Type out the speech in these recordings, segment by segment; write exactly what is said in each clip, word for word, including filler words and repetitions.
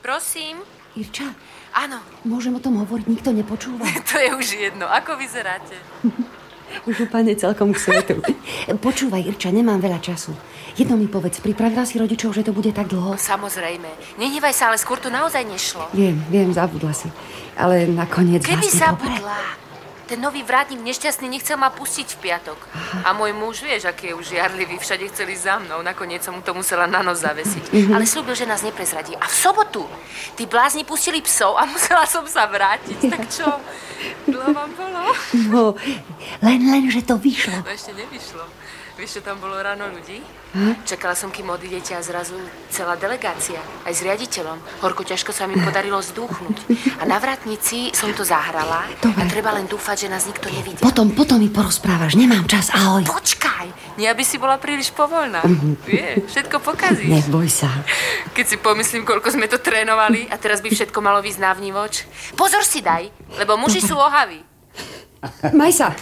prosím. Irča? Áno. Môžem o tom hovoriť, nikto nepočúva. To je už jedno. Ako vyzeráte? Už úplne celkom k svetu. Počúvaj, Irča, nemám veľa času. Jedno mi povedz, pripravila si rodičov, že to bude tak dlho? Samozrejme. Nehnevaj sa, ale skôr to naozaj nešlo. Viem, viem, zabudla si. Ale nakoniec Keby vlastne zabudla. Dobre. Ten nový vrátnik nešťastný nechcel ma pustiť v piatok. Aha. A môj muž, vieš, aký je už žiarlivý, všade chceli za mnou. Nakoniec som mu to musela na nos zavesiť. Mm-hmm. Ale slúbil, že nás neprezradí. A v sobotu tí blázni pustili psov a musela som sa vrátiť. Tak čo? Dlho vám bolo? No, len, len, že to vyšlo. No ešte nevyšlo. Vieš, čo tam bolo ráno ľudí? Hm? Čakala som, kým odídete a zrazu celá delegácia. Aj s riaditeľom. Horko ťažko sa mi podarilo zdúchnuť. A na vrátnici som to zahrala. Dobre. A treba len dúfať, že nás nikto nevidí. Potom, potom mi porozprávaš. Nemám čas. Ahoj. Počkaj. Nie, aby si bola príliš povoľná. Mm-hmm. Vieš, všetko pokazíš. Neboj sa. Keď si pomyslím, koľko sme to trénovali a teraz by všetko malo výsť na vnívoč. Pozor si daj, lebo muži sú ohaví. Maj sa.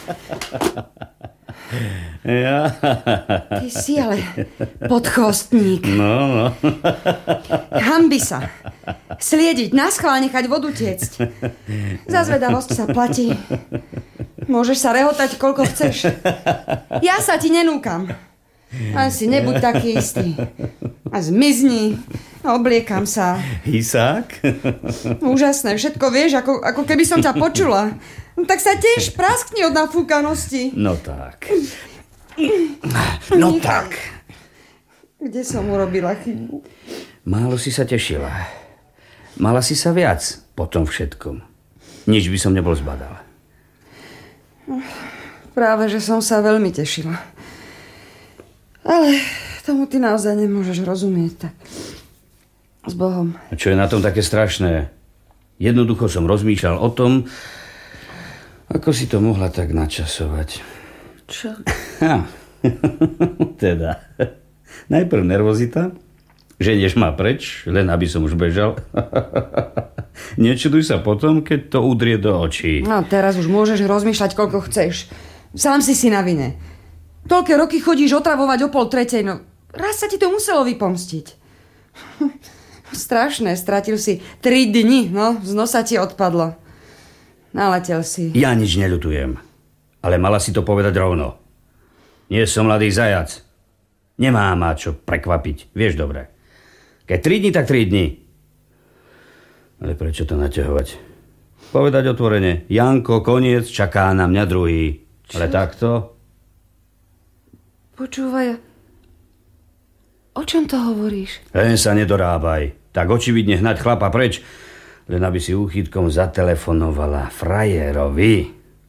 Ja. Ty si ale podchostník. No, no. Hanbi sa. Sliediť, naschvál nechať vodu tiecť. Za zvedavosť sa platí. Môžeš sa rehotať, koľko chceš. Ja sa ti nenúkam. Len si nebuď taký istý. A zmizni. Obliekam sa. Hysák? Úžasné, všetko vieš, ako, ako keby som ťa počula. No, tak sa tiež praskni od nafúkanosti. No tak. No Nechaj. Tak. Kde som urobila chybu? Málo si sa tešila. Mala si sa viac po tom všetkom. Nič by som nebol zbadal. Práve, že som sa veľmi tešila. Ale tomu ty naozaj nemôžeš rozumieť. Tak s Bohom. A čo je na tom také strašné? Jednoducho som rozmýšľal o tom, ako si to mohla tak načasovať. Čo? Ha, teda. Najprv nervozita, ženieš ma preč, len aby som už bežal. Nečuduj sa potom, keď to udrie do očí. No teraz už môžeš rozmýšľať, koľko chceš. Sám si si na vine. Toľké roky chodíš otravovať o pol tretej, no raz sa ti to muselo vypomstiť. Strašné, stratil si tri dni, no, z nosa ti odpadlo. Naletel si. Ja nič neľutujem, ale mala si to povedať rovno. Nie som mladý zajac. Nemá ma čo prekvapiť, vieš dobre. Keď tri dni, tak tri dni. Ale prečo to naťahovať? Povedať otvorene, Janko, koniec, čaká na mňa druhý. Čo? Ale takto? Počúvaj, o čom to hovoríš? Len sa nedorábaj. Tak očividne hnať chlapa preč, len aby si úchytkom zatelefonovala frajerovi.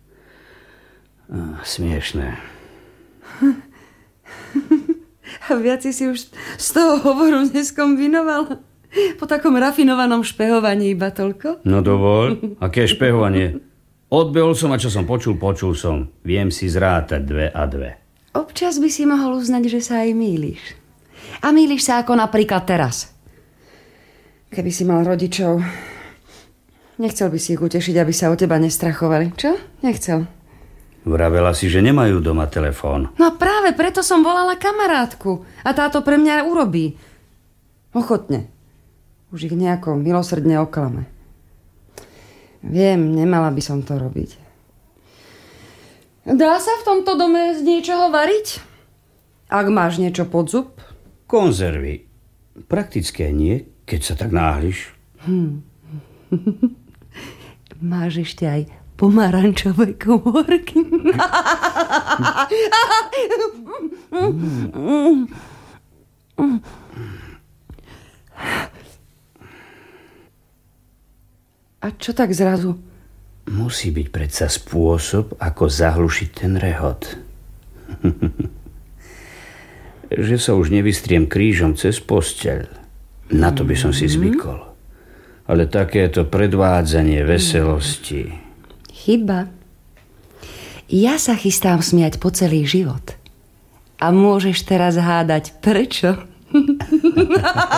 Ah, smiešné. A viac si už z toho hovoru neskombinoval? Po takom rafinovanom špehovaní iba toľko? No dovol, aké špehovanie? Odbehol som a čo som počul, počul som. Viem si zrátať dve a dve. Občas by si mohol uznať, že sa aj mýliš. A mýliš sa ako napríklad teraz. Keby si mal rodičov, nechcel by si ich utešiť, aby sa o teba nestrachovali. Čo? Nechcel. Vravela si, že nemajú doma telefón. No práve preto som volala kamarátku. A táto pre mňa urobí. Ochotne. Už ich nejako milosrdne oklame. Viem, nemala by som to robiť. Dá sa v tomto dome z niečoho variť? Ak máš niečo pod zub? Konzervy. Praktické nie, keď sa tak náhliš. Hm. Máš ešte aj pomarančové komórky. A čo tak zrazu? Musí byť predsa spôsob, ako zahlušiť ten rehot. Že sa už nevystriem krížom cez posteľ. Na to by som si zvykol. Ale takéto predvádzanie veselosti... Chyba. Ja sa chystám smiať po celý život. A môžeš teraz hádať, prečo?